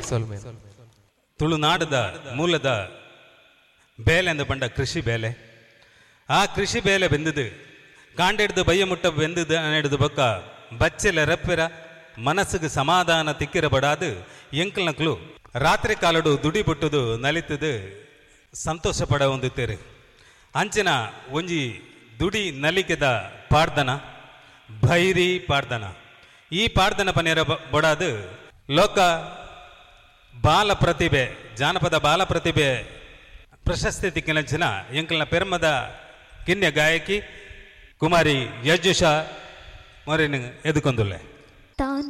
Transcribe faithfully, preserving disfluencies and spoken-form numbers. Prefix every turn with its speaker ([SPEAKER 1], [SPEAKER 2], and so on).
[SPEAKER 1] ತುಳುನಾಡದ ಮೂಲದ ಬೇಲೆ ಎಂದು ಬಂಡ ಕೃಷಿ ಬೇಲೆ. ಆ ಕೃಷಿ ಬೇಲೆ ಬೆಂದದು ಕಾಂಡೆಡ್ದು ಬಯ್ಯ ಮುಟ್ಟ ಬೆಂದದು ಹಿಡಿದು ಬೊಕ್ಕ ಬಚ್ಚೆಲ ರೆಪ್ಪೆರ ಮನಸ್ಸಿಗೆ ಸಮಾಧಾನ ತಿಕ್ಕಿರ ಬಡಾದು ಎಂಕಲ್ನಕ್ಲು ರಾತ್ರಿ ಕಾಲಡು ದುಡಿ ಬಿಟ್ಟದು ನಲಿತದು ಸಂತೋಷ ಪಡ ಹೊಂದುತ್ತೀರಿ. ಅಂಚಿನ ಒಂಜಿ ದುಡಿ ನಲಿಕೆದ ಪಾಡ್ದನ ಭೈರಿ ಪಾಡ್ದನ. ಈ ಪಾಡ್ದನ ಪನೇರ ಬೊಡಾದು ಲೋಕ ಬಾಲ ಪ್ರತಿಭೆ ಜಾನಪದ ಬಾಲ ಪ್ರತಿಭೆ ಪ್ರಶಸ್ತಿ ತಿಕ್ಕಿನಂಚಿನ ಎಂಕಲ್ನ ಪೆರ್ಮದ ಕಿನ್ಯ ಗಾಯಕಿ ಕುಮಾರಿ ಯಜುಷಾ ಮೊರೇನು ಎದುಕೊಂದುಲ್ಲೆ.